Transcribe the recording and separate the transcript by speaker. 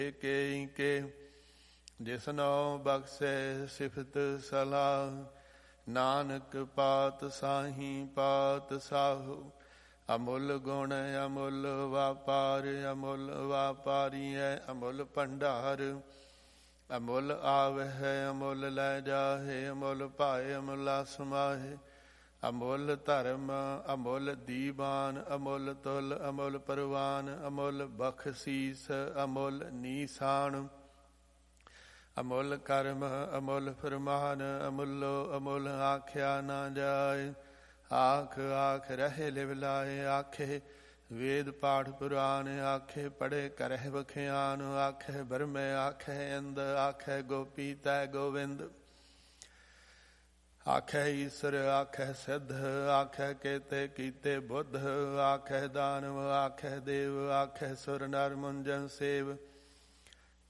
Speaker 1: ਕੇ ਕੇ ਜਿਸਨੋ ਬਖਸ਼ੈ ਸਿਫਤ ਸਲਾਹ। ਨਾਨਕ ਪਾਤ ਸਾਹੀ ਪਾਤ ਸਾਹੂ ਅਮੁੱਲ ਗੁਣ ਅਮੁੱਲ ਵਾਪਾਰ। ਅਮੁੱਲ ਵਾਪਾਰੀਐ ਅਮੁੱਲ ਭੰਡਾਰ। ਅਮੁੱਲ ਆਵਹਿ ਅਮੁੱਲ ਲੈ ਜਾਹੇ। ਅਮੁੱਲ ਭਾਏ ਅਮੁੱਲਾ ਸਮਾਹੇ। ਅਮੁੱਲ ਧਰਮ ਅਮੁੱਲ ਦੀਵਾਨ। ਅਮੁੱਲ ਤੁਲ ਅਮੁੱਲ ਪਰਵਾਨ। ਅਮੁੱਲ ਬਖਸ਼ੀਸ ਅਮੁੱਲ ਨੀਸਾਨ। ਅਮੁੱਲ ਕਰਮ ਅਮੁੱਲ ਫਰਮਾਨ। ਅਮੁੱਲੋ ਅਮੁੱਲ ਆਖਿਆ ਨਾ ਜਾਏ। ਆਖ ਆਖ ਰਹੇ ਲਿਵ ਲਾਏ। ਆਖੇ ਵੇਦ ਪਾਠ ਪੁਰਾਨ। ਆਖੇ ਪੜ੍ਹੇ ਕਰਹਿ ਵਖਿਆਨ। ਆਖੇ ਬਰਮੇ ਆਖੇ ਇੰਦ। ਆਖੇ ਗੋਪੀ ਤੈ ਗੋਵਿੰਦ। ਆਖੇ ਈਸਰ ਆਖੇ ਸਿੱਧ। ਆਖੇ ਕੇਤੇ ਕੀਤੇ ਬੁੱਧ। ਆਖੇ ਦਾਨਵ ਆਖੇ ਦੇਵ। ਆਖੇ ਸੁਰ ਨਰ ਮੁੰਜਨ ਸੇਵ।